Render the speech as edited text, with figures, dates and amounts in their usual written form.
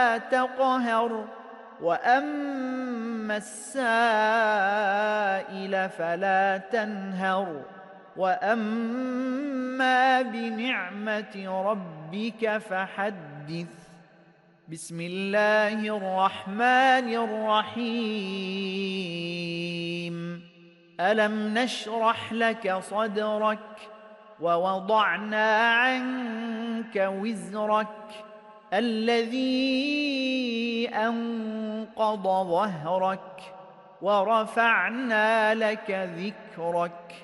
تقهر وأما السائل فلا تنهر وأما بنعمة ربك فحدث. بسم الله الرحمن الرحيم. ألم نشرح لك صدرك ووضعنا عنك وزرك الذي أنقض ظهرك ورفعنا لك ذكرك